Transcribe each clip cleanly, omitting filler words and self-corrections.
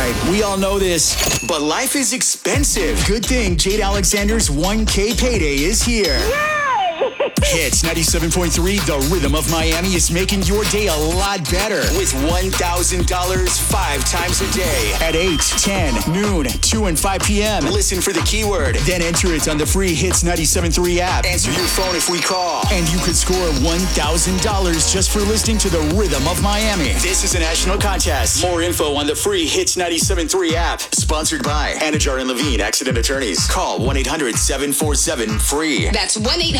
right, we all know this, but life is expensive. Good thing Jade Alexander's 1K payday is here. Hits 97.3, the Rhythm of Miami is making your day a lot better with $1,000 5 times a day at 8, 10, noon, 2, and 5 p.m. Listen for the keyword, then enter it on the free Hits 97.3 app. Answer your phone if we call, and you could score $1,000 just for listening to the Rhythm of Miami. This is a national contest. More info on the free Hits 97.3 app. Sponsored by Anajar and Levine Accident Attorneys. Call 1-800-747-FREE. That's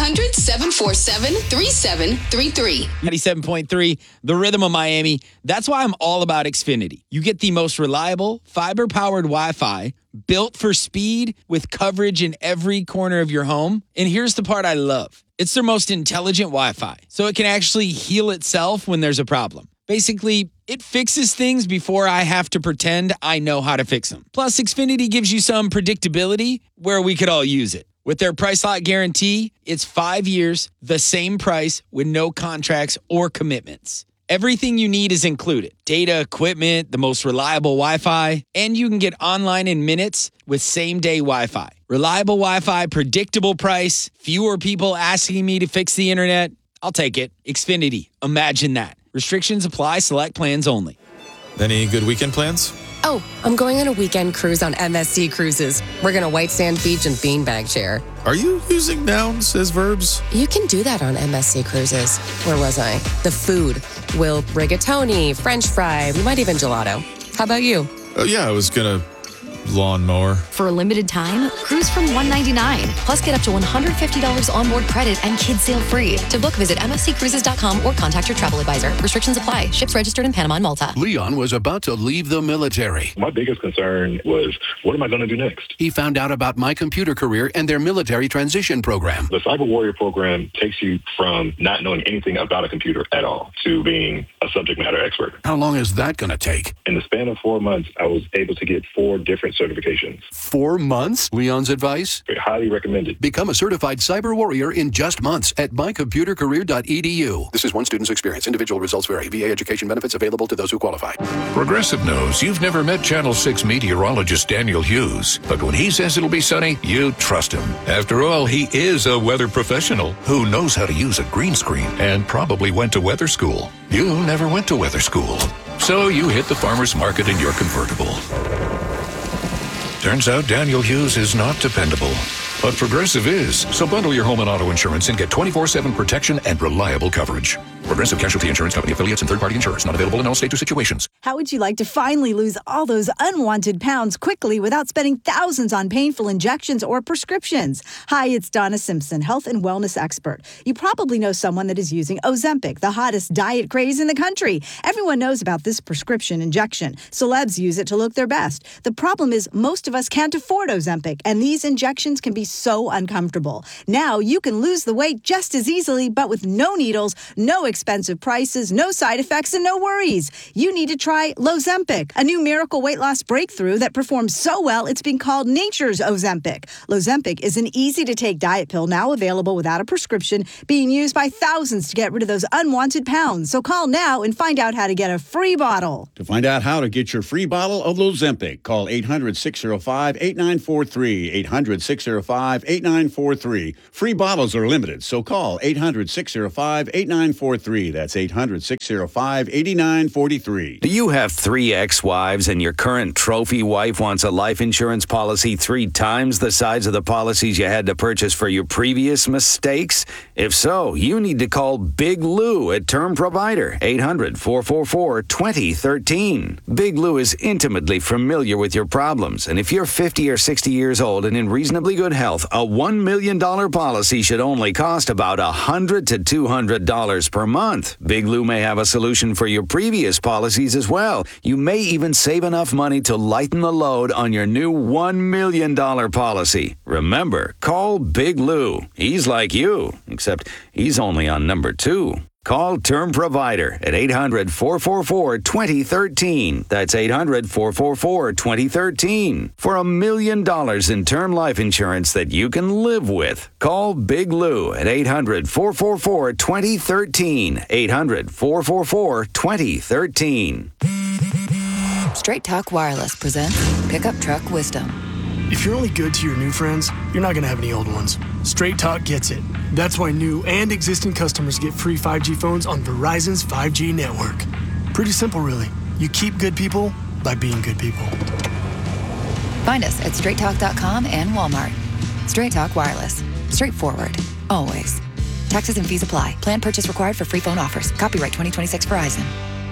1-800-747-3733. 97.3, the Rhythm of Miami. That's why I'm all about Xfinity. You get the most reliable, fiber-powered Wi-Fi, built for speed with coverage in every corner of your home. And here's the part I love. It's their most intelligent Wi-Fi, so it can actually heal itself when there's a problem. Basically, it fixes things before I have to pretend I know how to fix them. Plus, Xfinity gives you some predictability where we could all use it. With their price lock guarantee, it's 5 years, the same price with no contracts or commitments. Everything you need is included. Data, equipment, the most reliable Wi-Fi, and you can get online in minutes with same-day Wi-Fi. Reliable Wi-Fi, predictable price, fewer people asking me to fix the internet. I'll take it. Xfinity. Imagine that. Restrictions apply. Select plans only. Any good weekend plans? Oh, I'm going on a weekend cruise on MSC Cruises. We're going to White Sand Beach and Beanbag Chair. Are you using nouns as verbs? You can do that on MSC Cruises. Where was I? The food. Will rigatoni, French fry, we might even gelato. How about you? Oh, yeah, I was going to lawnmower. For a limited time, cruise from $199. Plus, get up to $150 onboard credit and kids sail free. To book, visit msccruises.com or contact your travel advisor. Restrictions apply. Ships registered in Panama and Malta. Leon was about to leave the military. My biggest concern was, what am I going to do next? He found out about My Computer Career and their military transition program. The Cyber Warrior program takes you from not knowing anything about a computer at all to being a subject matter expert. How long is that going to take? In the span of 4 months, I was able to get 4 different certifications. 4 months? Leon's advice? Highly recommended. Become a certified cyber warrior in just months at mycomputercareer.edu. This is one student's experience. Individual results vary. VA education benefits available to those who qualify. Progressive knows you've never met Channel 6 meteorologist Daniel Hughes, but when he says it'll be sunny, you trust him. After all, he is a weather professional who knows how to use a green screen and probably went to weather school. You never went to weather school, so you hit the farmer's market in your convertible. Turns out Daniel Hughes is not dependable, but Progressive is. So bundle your home and auto insurance and get 24/7 protection and reliable coverage. Progressive Casualty Insurance Company affiliates and third-party insurers. Not available in all states or situations. How would you like to finally lose all those unwanted pounds quickly without spending thousands on painful injections or prescriptions? Hi, it's Donna Simpson, health and wellness expert. You probably know someone that is using Ozempic, the hottest diet craze in the country. Everyone knows about this prescription injection. Celebs use it to look their best. The problem is most of us can't afford Ozempic, and these injections can be so uncomfortable. Now you can lose the weight just as easily, but with no needles, no expensive prices, no side effects, and no worries. You need to try Lozempic, a new miracle weight loss breakthrough that performs so well it's been called nature's Ozempic. Lozempic is an easy-to-take diet pill now available without a prescription, being used by thousands to get rid of those unwanted pounds. So call now and find out how to get a free bottle. To find out how to get your free bottle of Lozempic, call 800-605-8943, 800-605-8943. Free bottles are limited, so call 800-605-8943. That's 800-605-8943. Do you have 3 ex-wives and your current trophy wife wants a life insurance policy 3 times the size of the policies you had to purchase for your previous mistakes? If so, you need to call Big Lou at Term Provider, 800-444-2013. Big Lou is intimately familiar with your problems, and if you're 50 or 60 years old and in reasonably good health, a $1 million policy should only cost about $100 to $200 per month. Big Lou may have a solution for your previous policies as well. You may even save enough money to lighten the load on your new $1 million policy. Remember, call Big Lou. He's like you, except he's only on number 2. Call Term Provider at 800-444-2013. That's 800-444-2013. For $1 million in term life insurance that you can live with. Call Big Lou at 800-444-2013. 800-444-2013. Straight Talk Wireless presents Pickup Truck Wisdom. If you're only good to your new friends, you're not going to have any old ones. Straight Talk gets it. That's why new and existing customers get free 5G phones on Verizon's 5G network. Pretty simple, really. You keep good people by being good people. Find us at straighttalk.com and Walmart. Straight Talk Wireless. Straightforward. Always. Taxes and fees apply. Plan purchase required for free phone offers. Copyright 2026 Verizon.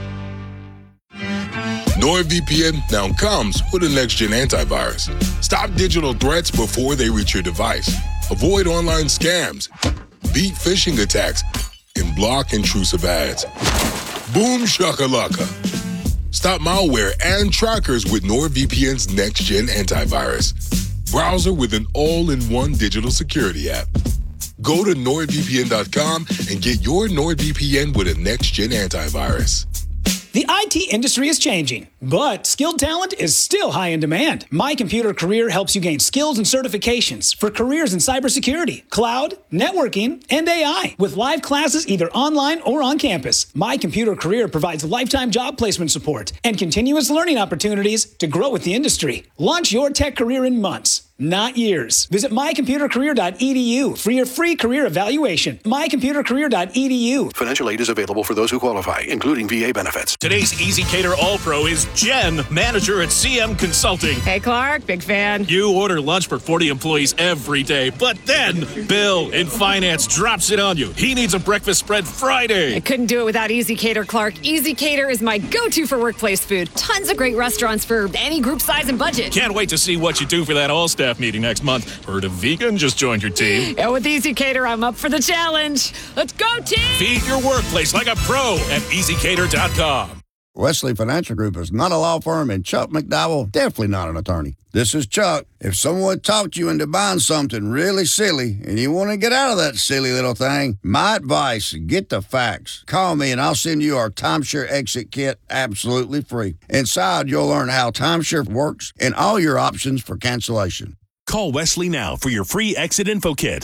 NordVPN now comes with a next-gen antivirus. Stop digital threats before they reach your device. Avoid online scams, beat phishing attacks, and block intrusive ads. Boom shakalaka. Stop malware and trackers with NordVPN's next-gen antivirus. Browser with an all-in-one digital security app. Go to NordVPN.com and get your NordVPN with a next-gen antivirus. The IT industry is changing, but skilled talent is still high in demand. My Computer Career helps you gain skills and certifications for careers in cybersecurity, cloud, networking, and AI with live classes either online or on campus. My Computer Career provides lifetime job placement support and continuous learning opportunities to grow with the industry. Launch your tech career in months, not years. Visit mycomputercareer.edu for your free career evaluation. mycomputercareer.edu. Financial aid is available for those who qualify, including VA benefits. Today's EasyCater All-Pro is Jen, manager at CM Consulting. Hey, Clark, big fan. You order lunch for 40 employees every day, but then Bill in finance drops it on you. He needs a breakfast spread Friday. I couldn't do it without EasyCater, Clark. EasyCater is my go-to for workplace food. Tons of great restaurants for any group size and budget. Can't wait to see what you do for that all-staff meeting next month. Heard a vegan just joined your team. And with EasyCater, I'm up for the challenge. Let's go, team! Feed your workplace like a pro at EasyCater.com. Wesley Financial Group is not a law firm, and Chuck McDowell definitely not an attorney. This is Chuck. If someone talked you into buying something really silly and you want to get out of that silly little thing, my advice, get the facts. Call me and I'll send you our timeshare exit kit absolutely free. Inside, you'll learn how timeshare works and all your options for cancellation. Call Wesley now for your free exit info kit.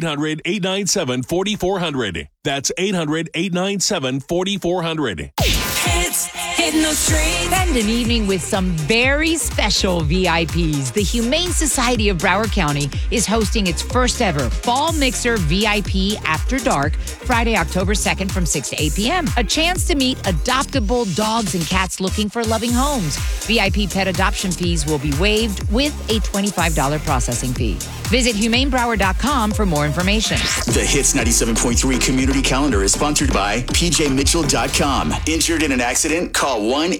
800-897-4400. That's 800-897-4400. Hitting those streets. Spend an evening with some very special VIPs. The Humane Society of Broward County is hosting its first ever Fall Mixer VIP After Dark, Friday, October 2nd from 6 to 8 p.m. A chance to meet adoptable dogs and cats looking for loving homes. VIP pet adoption fees will be waived with a $25 processing fee. Visit humanebroward.com for more information. The Hits 97.3 community calendar is sponsored by PJMitchell.com. Injured in an accident? Call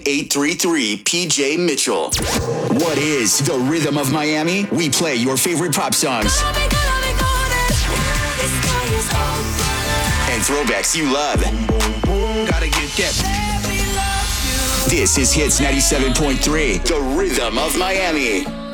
1-833-PJ-MITCHELL. What is the rhythm of Miami? We play your favorite pop songs and throwbacks you love. Gotta get that. This is Hits 97.3, the rhythm of Miami.